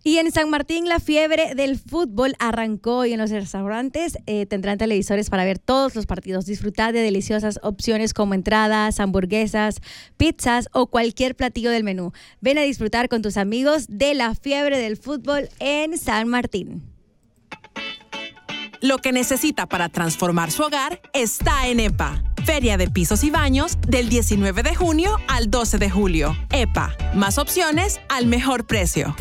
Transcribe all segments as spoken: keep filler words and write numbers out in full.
Y en San Martín la fiebre del fútbol arrancó y en los restaurantes eh, tendrán televisores para ver todos los partidos. Disfrutar de deliciosas opciones como entradas, hamburguesas, pizzas o cualquier platillo del menú. Ven a disfrutar con tus amigos de la fiebre del fútbol en San Martín. Lo que necesita para transformar su hogar está en E P A. Feria de Pisos y Baños del diecinueve de junio al doce de julio. E P A. Más opciones al mejor precio.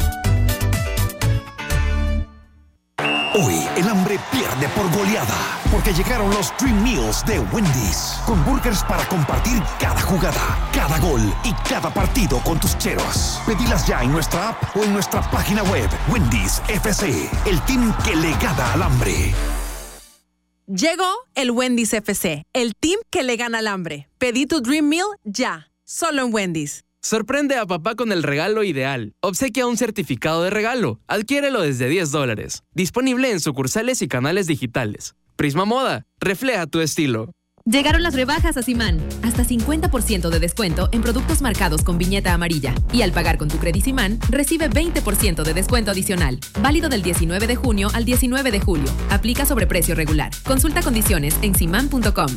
Hoy el hambre pierde por goleada, porque llegaron los Dream Meals de Wendy's, con burgers para compartir cada jugada, cada gol y cada partido con tus cheros. Pedilas ya en nuestra app o en nuestra página web. Wendy's F C, el team que le gana al hambre. Llegó el Wendy's F C, el team que le gana al hambre. Pedí tu Dream Meal ya, solo en Wendy's. Sorprende a papá con el regalo ideal. Obsequia un certificado de regalo. Adquiérelo desde diez dólares. Disponible en sucursales y canales digitales. Prisma Moda. Refleja tu estilo. Llegaron las rebajas a Simán. Hasta cincuenta por ciento de descuento en productos marcados con viñeta amarilla. Y al pagar con tu Credisimán, recibe veinte por ciento de descuento adicional. Válido del diecinueve de junio al diecinueve de julio. Aplica sobre precio regular. Consulta condiciones en simán punto com.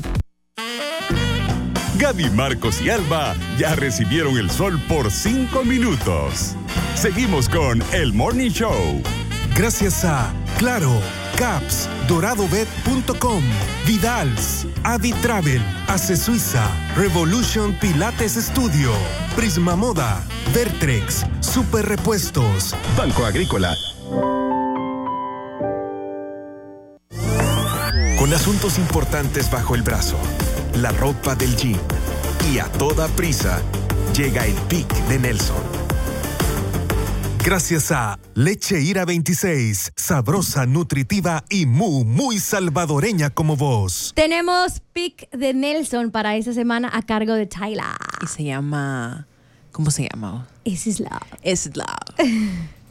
Gaby, Marcos y Alba ya recibieron el sol por cinco minutos. Seguimos con el Morning Show. Gracias a Claro, Caps, doradobet punto com, Vidals, Adi Travel, Ace Suiza, Revolution Pilates Studio, Prisma Moda, Vertrex, Super Repuestos, Banco Agrícola. Con asuntos importantes bajo el brazo, la ropa del gym y a toda prisa, llega el pick de Nelson. Gracias a Leche Ira veintiséis, sabrosa, nutritiva y muy, muy salvadoreña como vos. Tenemos pick de Nelson para esta semana a cargo de Tyla. Y se llama... ¿Cómo se llama? This is love. It's love.